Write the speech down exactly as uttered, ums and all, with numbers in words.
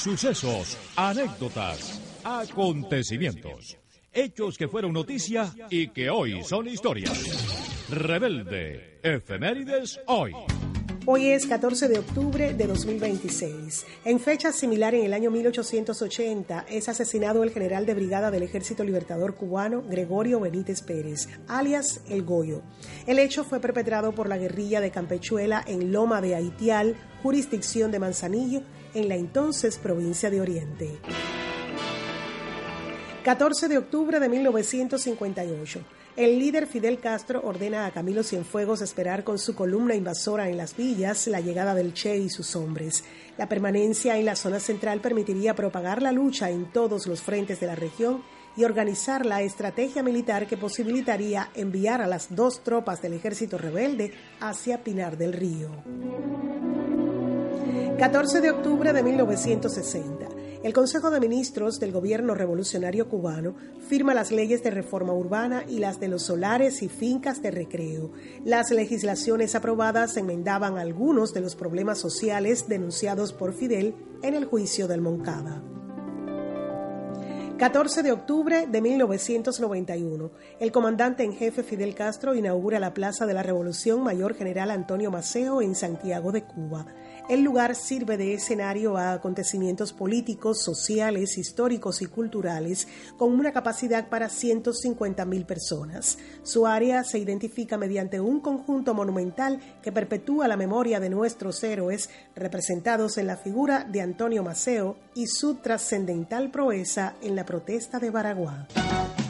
Sucesos, anécdotas, acontecimientos, hechos que fueron noticia y que hoy son historia. Rebelde, efemérides hoy. Hoy es catorce de octubre de dos mil veintiséis. En fecha similar, en el año mil ochocientos ochenta, es asesinado el general de brigada del Ejército Libertador Cubano, Gregorio Benítez Pérez, alias El Goyo. El hecho fue perpetrado por la guerrilla de Campechuela en Loma de Haitial, jurisdicción de Manzanillo, en la entonces provincia de Oriente. catorce de octubre de mil novecientos cincuenta y ocho. El líder Fidel Castro ordena a Camilo Cienfuegos esperar con su columna invasora en las villas la llegada del Che y sus hombres. La permanencia en la zona central permitiría propagar la lucha en todos los frentes de la región y organizar la estrategia militar que posibilitaría enviar a las dos tropas del ejército rebelde hacia Pinar del Río. catorce de octubre de mil novecientos sesenta. El Consejo de Ministros del Gobierno Revolucionario Cubano firma las leyes de reforma urbana y las de los solares y fincas de recreo. Las legislaciones aprobadas enmendaban algunos de los problemas sociales denunciados por Fidel en el juicio del Moncada. catorce de octubre de mil novecientos noventa y uno. El comandante en jefe Fidel Castro inaugura la Plaza de la Revolución Mayor General Antonio Maceo en Santiago de Cuba. El lugar sirve de escenario a acontecimientos políticos, sociales, históricos y culturales con una capacidad para ciento cincuenta mil personas. Su área se identifica mediante un conjunto monumental que perpetúa la memoria de nuestros héroes representados en la figura de Antonio Maceo y su trascendental proeza en la protesta de Baraguá.